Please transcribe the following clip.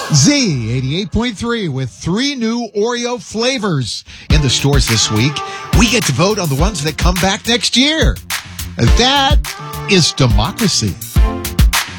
Z 88.3 with 3 new Oreo flavors in the stores this week. We get to vote on the ones that come back next year. That is democracy.